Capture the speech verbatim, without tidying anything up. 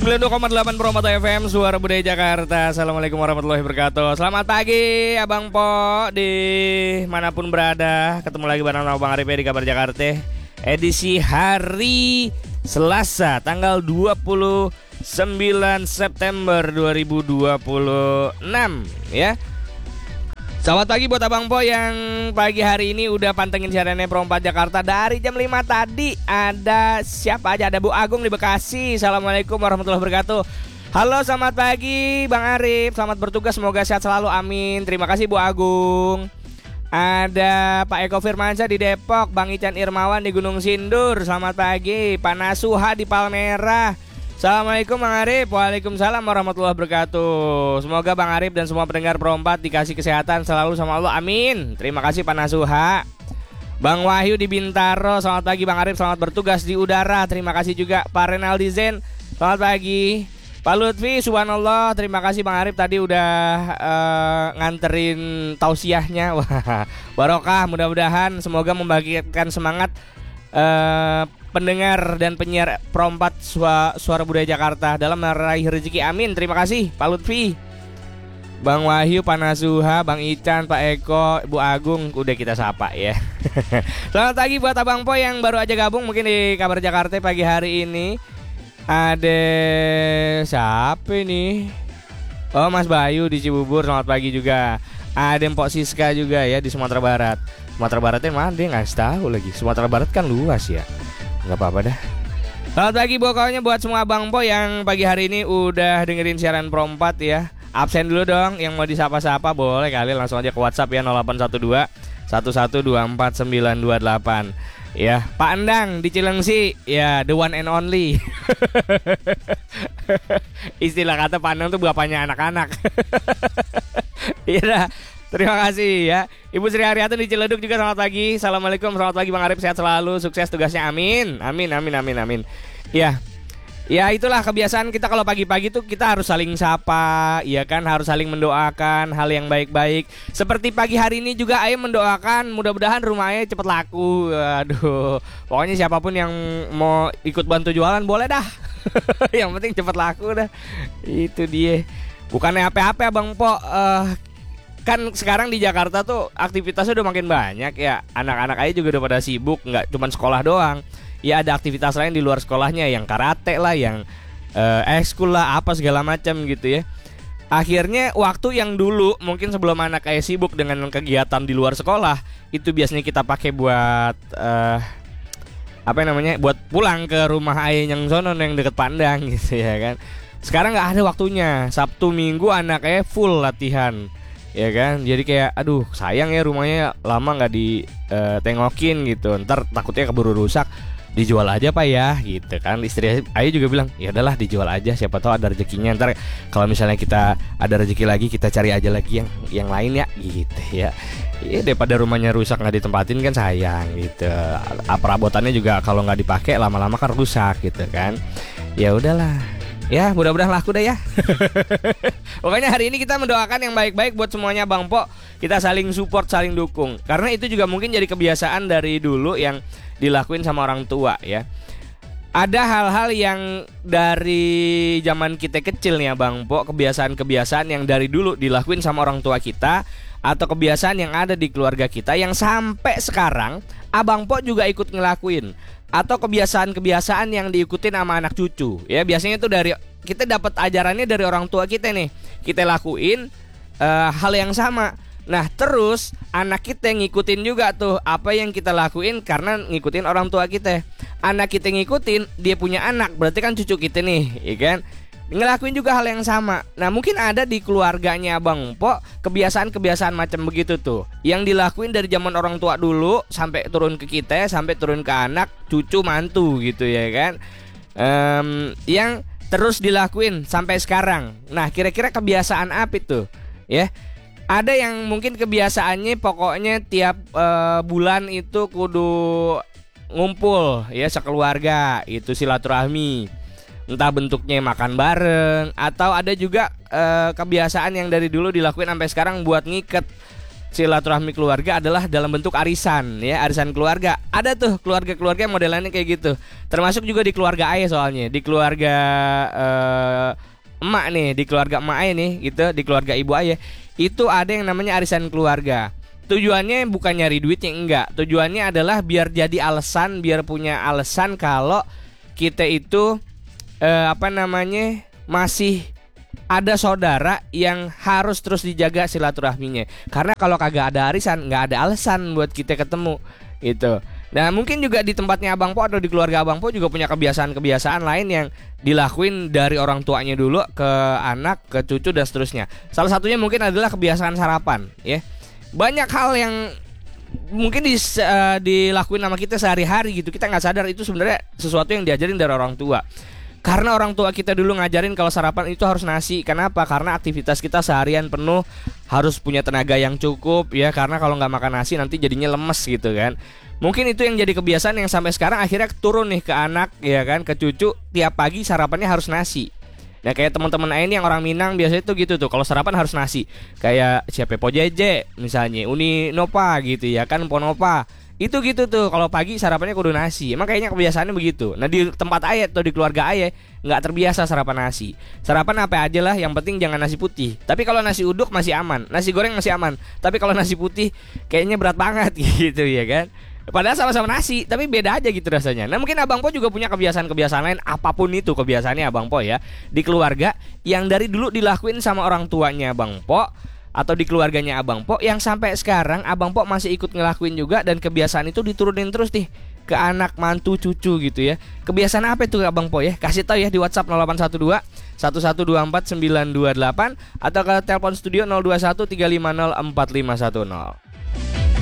sembilan puluh dua koma delapan Perompak F M, Suara Budaya Jakarta. Assalamualaikum warahmatullahi wabarakatuh. Selamat pagi Abang Po di manapun berada. Ketemu lagi bareng sama Bang Arif di Kabar Jakarta. Edisi hari Selasa tanggal dua puluh sembilan September dua ribu dua puluh enam ya. Selamat pagi buat Abang Po yang pagi hari ini udah pantengin siarannya Perompak Jakarta dari jam lima tadi. Ada siapa aja? Ada Bu Agung di Bekasi. Assalamualaikum warahmatullahi wabarakatuh. Halo, selamat pagi Bang Arif. Selamat bertugas, semoga sehat selalu, amin. Terima kasih Bu Agung. Ada Pak Eko Firmansyah di Depok, Bang Ican Irmawan di Gunung Sindur. Selamat pagi. Pak Nasuha di Palmerah. Assalamualaikum Bang Arif. Waalaikumsalam warahmatullahi wabarakatuh. Semoga Bang Arif dan semua pendengar Perompak dikasih kesehatan selalu sama Allah, amin. Terima kasih Pak Nasuha. Bang Wahyu di Bintaro. Selamat pagi Bang Arif, selamat bertugas di udara. Terima kasih juga Pak Renaldi Zen. Selamat pagi Pak Lutfi, subhanallah. Terima kasih Bang Arif tadi udah uh, nganterin tausiahnya. Wah, barokah, mudah-mudahan semoga membagikan semangat uh, pendengar dan penyiar Perompak Suara, Suara Budaya Jakarta dalam meraih rezeki, amin. Terima kasih Pak Lutfi, Bang Wahyu, Pak Nasuha, Bang Ican, Pak Eko, Bu Agung, udah kita sapa ya. Selamat pagi buat Abang Po yang baru aja gabung mungkin di Kabar Jakarta pagi hari ini. Ada siapa nih? Oh, Mas Bayu di Cibubur, selamat pagi juga. Ada Mpok Siska juga ya di Sumatera Barat. Sumatera Baratnya mana dia nggak tahu lagi. Sumatera Barat kan luas ya. Gak apa-apa dah. Selamat pagi pokoknya buat semua Abang Po yang pagi hari ini udah dengerin siaran Perompak ya. Absen dulu dong, yang mau disapa-sapa boleh kali langsung aja ke WhatsApp ya nol delapan satu dua satu satu dua empat sembilan dua delapan. Ya, Pak Endang di Cilengsi, ya the one and only. Istilah kata Pak Endang tuh bapaknya anak-anak. Iya. Terima kasih ya. Ibu Sri Haryatun di Ciledug juga selamat pagi. Assalamualaikum, selamat pagi Bang Arif, sehat selalu, sukses tugasnya, amin. Amin, amin, amin, amin. Ya, ya itulah kebiasaan kita kalau pagi-pagi tuh kita harus saling sapa, ya kan, harus saling mendoakan hal yang baik-baik. Seperti pagi hari ini juga Ayah mendoakan mudah-mudahan rumahnya cepet laku. Aduh, pokoknya siapapun yang mau ikut bantu jualan boleh dah. Yang penting cepet laku dah. Itu dia. Bukannya apa-apa Bang Po. Uh, Kan sekarang di Jakarta tuh aktivitasnya udah makin banyak ya. Anak-anak aja juga udah pada sibuk, nggak cuma sekolah doang. Ya ada aktivitas lain di luar sekolahnya, yang karate lah, yang uh, ekskul lah, apa segala macam gitu ya. Akhirnya waktu yang dulu mungkin sebelum anak kayak sibuk dengan kegiatan di luar sekolah, itu biasanya kita pakai buat uh, apa namanya, buat pulang ke rumah ayah yang sono yang deket Pandang gitu ya kan. Sekarang nggak ada waktunya. Sabtu Minggu anaknya full latihan. Ya kan, jadi kayak aduh sayang ya rumahnya lama nggak ditengokin gitu, ntar takutnya keburu rusak, dijual aja Pak ya gitu kan. Istri Ayu juga bilang ya udahlah dijual aja, siapa tahu ada rezekinya, ntar kalau misalnya kita ada rezeki lagi kita cari aja lagi yang yang lain ya gitu ya. Iya, daripada rumahnya rusak nggak ditempatin kan sayang gitu. Perabotannya juga kalau nggak dipakai lama-lama kan rusak gitu kan. Ya udahlah. Ya mudah-mudahan laku deh ya. Pokoknya hari ini kita mendoakan yang baik-baik buat semuanya Bang Po. Kita saling support, saling dukung. Karena itu juga mungkin jadi kebiasaan dari dulu yang dilakuin sama orang tua ya. Ada hal-hal yang dari zaman kita kecil nih ya Bang Po, kebiasaan-kebiasaan yang dari dulu dilakuin sama orang tua kita, atau kebiasaan yang ada di keluarga kita yang sampai sekarang Abang Po juga ikut ngelakuin, atau kebiasaan-kebiasaan yang diikutin sama anak cucu. Ya biasanya tuh dari kita dapat ajarannya dari orang tua kita nih. Kita lakuin uh, hal yang sama. Nah terus anak kita ngikutin juga tuh apa yang kita lakuin karena ngikutin orang tua kita. Anak kita ngikutin, dia punya anak, berarti kan cucu kita nih, ya kan? Ngelakuin juga hal yang sama. Nah mungkin ada di keluarganya Bang Po kebiasaan-kebiasaan macam begitu tuh, yang dilakuin dari zaman orang tua dulu sampai turun ke kita, sampai turun ke anak, cucu, mantu gitu ya kan, um, yang terus dilakuin sampai sekarang. Nah kira-kira kebiasaan apa itu ya? Ada yang mungkin kebiasaannya pokoknya tiap uh, bulan itu kudu ngumpul ya sekeluarga, itu silaturahmi. Entah bentuknya makan bareng, atau ada juga e, kebiasaan yang dari dulu dilakuin sampai sekarang buat ngiket silaturahmi keluarga adalah dalam bentuk arisan ya, arisan keluarga. Ada tuh keluarga-keluarga yang modelannya kayak gitu. Termasuk juga di keluarga ayah soalnya, di keluarga uh, emak nih, di keluarga emak ayah nih gitu, di keluarga ibu ayah itu ada yang namanya arisan keluarga. Tujuannya bukan nyari duitnya, enggak. Tujuannya adalah biar jadi alasan, biar punya alasan kalau kita itu uh, apa namanya masih ada saudara yang harus terus dijaga silaturahminya. Karena kalau kagak ada arisan, nggak ada alasan buat kita ketemu gitu. Nah mungkin juga di tempatnya Abang Po atau di keluarga Abang Po juga punya kebiasaan-kebiasaan lain yang dilakuin dari orang tuanya dulu ke anak, ke cucu dan seterusnya. Salah satunya mungkin adalah kebiasaan sarapan ya. Banyak hal yang mungkin di, uh, dilakuin sama kita sehari-hari gitu. Kita nggak sadar itu sebenarnya sesuatu yang diajarin dari orang tua. Karena orang tua kita dulu ngajarin kalau sarapan itu harus nasi. Kenapa? Karena aktivitas kita seharian penuh, harus punya tenaga yang cukup ya. Karena kalau nggak makan nasi nanti jadinya lemes gitu kan. Mungkin itu yang jadi kebiasaan yang sampai sekarang akhirnya turun nih ke anak ya kan, ke cucu. Tiap pagi sarapannya harus nasi. Nah kayak teman-teman Ain yang orang Minang biasanya tuh gitu tuh, kalau sarapan harus nasi. Kayak siapa Po Jeje misalnya, Uni Nova gitu ya kan, Po Nova. Itu gitu tuh, kalau pagi sarapannya kudu nasi. Emang kayaknya kebiasaannya begitu. Nah di tempat ayah atau di keluarga ayah nggak terbiasa sarapan nasi. Sarapan apa aja lah, yang penting jangan nasi putih. Tapi kalau nasi uduk masih aman, nasi goreng masih aman. Tapi kalau nasi putih kayaknya berat banget gitu ya kan. Padahal sama-sama nasi, tapi beda aja gitu rasanya. Nah mungkin Abang Po juga punya kebiasaan-kebiasaan lain, apapun itu kebiasaannya Abang Po ya, di keluarga yang dari dulu dilakuin sama orang tuanya Abang Po atau di keluarganya Abang Po, yang sampai sekarang Abang Po masih ikut ngelakuin juga, dan kebiasaan itu diturunin terus nih ke anak, mantu, cucu gitu ya. Kebiasaan apa itu Abang Po ya? Kasih tahu ya di WhatsApp nol delapan satu dua satu satu dua empat sembilan dua delapan atau ke telepon studio nol dua satu tiga lima nol empat lima satu nol.